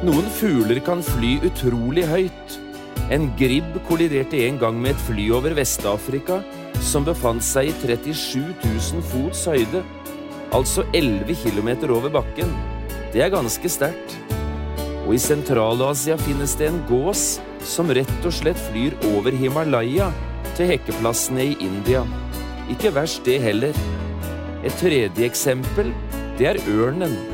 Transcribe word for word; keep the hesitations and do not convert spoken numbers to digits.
Noen fugler kan fly utrolig høyt. En gribb kolliderte en gang med et fly over Vestafrika, som befant seg i trettisju tusen fots høyde, altså elleve kilometer over bakken. Det er ganske sterkt. Og i Sentral-Asia finnes det en gås som rett og slett flyr over Himalaya til hekkeplassene i India. Ikke verst det heller. Et tredje eksempel, det er ørnen.